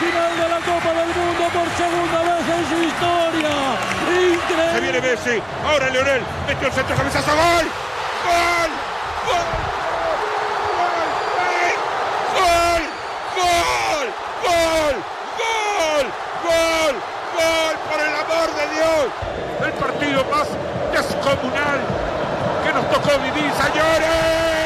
final de la Copa del Mundo por segunda vez en su historia. Increíble. Se viene Messi, ahora Lionel, metió el centro, cabezazo, ¡gol! ¡Gol! ¡Gol! ¡Gol! ¡Gol! ¡Gol! ¡Gol! ¡Gol! ¡Gol! ¡Por el amor de Dios! El partido más descomunal que nos tocó vivir, señores.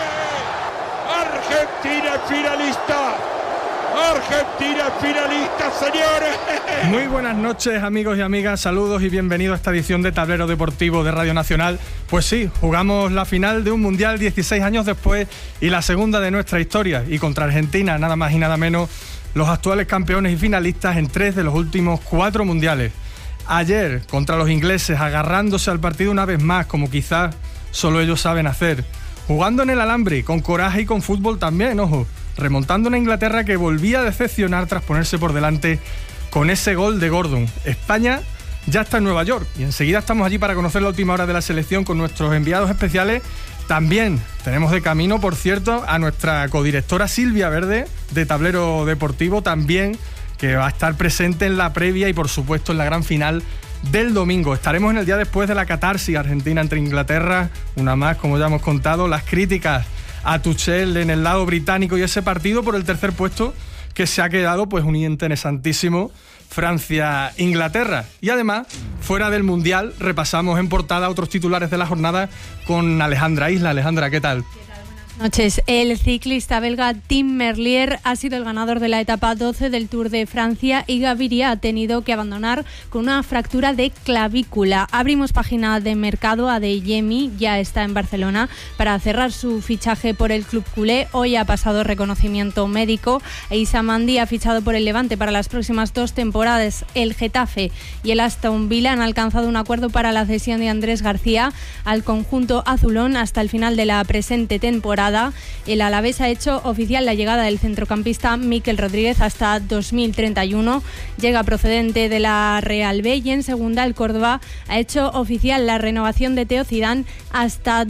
Argentina finalista. Argentina finalista, señores. Muy buenas noches, amigos y amigas, saludos y bienvenidos a esta edición de Tablero Deportivo de Radio Nacional. Pues sí, jugamos la final de un Mundial 16 años después y la segunda de nuestra historia, y contra Argentina, nada más y nada menos, los actuales campeones y finalistas en 3 de los últimos 4 mundiales. Ayer, contra los ingleses, agarrándose al partido una vez más, como quizás solo ellos saben hacer. Jugando en el alambre, con coraje y con fútbol también, ojo. Remontando una Inglaterra que volvía a decepcionar tras ponerse por delante con ese gol de Gordon. España ya está en Nueva York y enseguida estamos allí para conocer la última hora de la selección con nuestros enviados especiales. También tenemos de camino, por cierto, a nuestra codirectora Silvia Verde de Tablero Deportivo, también, que va a estar presente en la previa y por supuesto en la gran final del domingo. Estaremos en el día después de la catarsis argentina entre Inglaterra, una más, como ya hemos contado, las críticas a Tuchel en el lado británico y ese partido por el tercer puesto que se ha quedado pues un interesantísimo Francia-Inglaterra. Y además, fuera del Mundial, repasamos en portada otros titulares de la jornada con Alejandra Isla. Alejandra, ¿qué tal? Noches. El ciclista belga Tim Merlier ha sido el ganador de la etapa 12 del Tour de Francia y Gaviria ha tenido que abandonar con una fractura de clavícula. Abrimos página de mercado. Adeyemi ya está en Barcelona para cerrar su fichaje por el club culé. Hoy ha pasado reconocimiento médico. Issa Mandi ha fichado por el Levante para las próximas 2 temporadas. El Getafe y el Aston Villa han alcanzado un acuerdo para la cesión de Andrés García al conjunto azulón hasta el final de la presente temporada. El Alavés ha hecho oficial la llegada del centrocampista Mikel Rodríguez hasta 2031. Llega procedente de la Real B, y en segunda el Córdoba ha hecho oficial la renovación de Teo Zidane hasta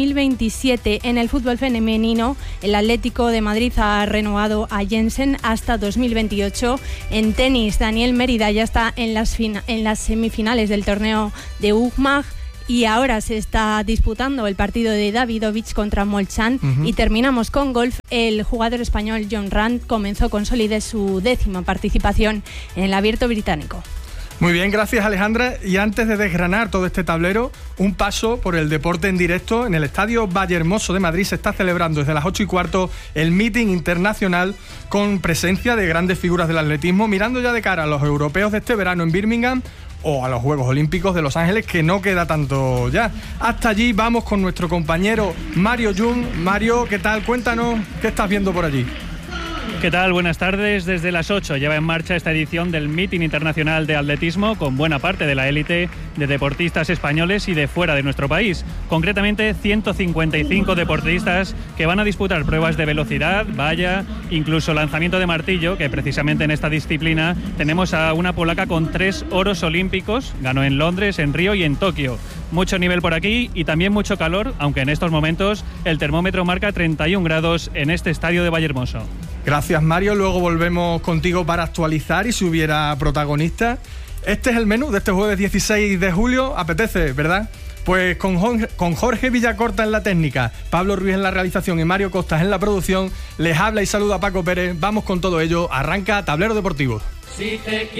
2027. En el fútbol femenino, el Atlético de Madrid ha renovado a Jensen hasta 2028. En tenis, Daniel Mérida ya está en las semifinales del torneo de UGMAG. Y ahora se está disputando el partido de Davidovich contra Molchan. Y terminamos con golf. El jugador español John Ram comenzó con solidez su 10ª participación en el Abierto Británico. Muy bien, gracias Alejandra. Y antes de desgranar todo este tablero, un paso por el deporte en directo. En el Estadio Vallehermoso de Madrid se está celebrando desde las 8:15 el meeting internacional con presencia de grandes figuras del atletismo, mirando ya de cara a los europeos de este verano en Birmingham o a los Juegos Olímpicos de Los Ángeles, que no queda tanto ya. Hasta allí vamos con nuestro compañero Mario Jung. Mario, ¿qué tal? Cuéntanos, ¿qué estás viendo por allí? ¿Qué tal? Buenas tardes. Desde las 8 lleva en marcha esta edición del Meeting Internacional de Atletismo con buena parte de la élite de deportistas españoles y de fuera de nuestro país. Concretamente 155 deportistas que van a disputar pruebas de velocidad, valla, incluso lanzamiento de martillo, que precisamente en esta disciplina tenemos a una polaca con 3 oros olímpicos. Ganó en Londres, en Río y en Tokio. Mucho nivel por aquí y también mucho calor, aunque en estos momentos el termómetro marca 31 grados en este estadio de Vallehermoso. Gracias, Mario. Luego volvemos contigo para actualizar y si hubiera protagonistas. Este es el menú de este jueves 16 de julio. Apetece, ¿verdad? Pues con Jorge Villacorta en la técnica, Pablo Ruiz en la realización y Mario Costas en la producción, les habla y saluda Paco Pérez. Vamos con todo ello. Arranca Tablero Deportivo.